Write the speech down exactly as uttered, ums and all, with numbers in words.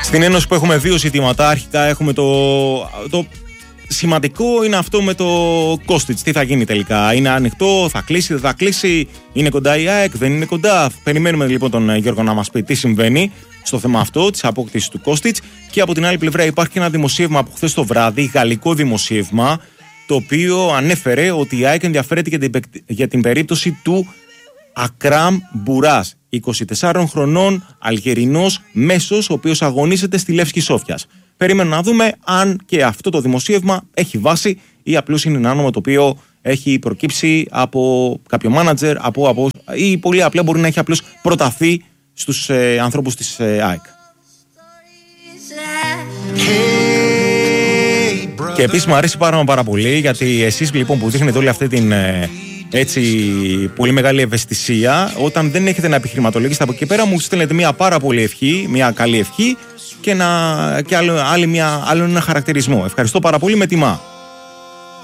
Στην Ένωση που έχουμε δύο ζητήματα. Αρχικά έχουμε το, το σημαντικό είναι αυτό με το Κόστιτς. Τι θα γίνει τελικά? Είναι ανοιχτό, θα κλείσει, δεν θα κλείσει? Είναι κοντά η ΑΕΚ, δεν είναι κοντά? Περιμένουμε λοιπόν τον Γιώργο να μας πει τι συμβαίνει στο θέμα αυτό της απόκτησης του Κόστιτς. Και από την άλλη πλευρά υπάρχει και ένα δημοσίευμα από χθες το βράδυ, γαλλικό δημοσίευμα, το οποίο ανέφερε ότι η ΑΕΚ ενδιαφέρεται για την, για την περίπτωση του Ακράμ Μπουράς, είκοσι τεσσάρων χρονών Αλγερινός μέσος, ο οποίος αγωνίζεται στη Λεύσκη Σόφιας. Περιμένουμε να δούμε αν και αυτό το δημοσίευμα έχει βάση ή απλώς είναι ένα όνομα το οποίο έχει προκύψει από κάποιο μάνατζερ από, από, ή πολύ απλά μπορεί να έχει απλώς προταθεί στους ε, ανθρώπους της ε, ΑΕΚ. Και επίσης μου αρέσει πάρα, πάρα πολύ, γιατί εσείς λοιπόν που δείχνετε όλη αυτή την ε, έτσι πολύ μεγάλη ευαισθησία, όταν δεν έχετε να επιχειρηματολογήσετε από εκεί πέρα, μου στέλνετε μια πάρα πολύ ευχή, μια καλή ευχή και, να, και άλλο, άλλη μια, άλλο ένα χαρακτηρισμό. Ευχαριστώ πάρα πολύ, με τιμά.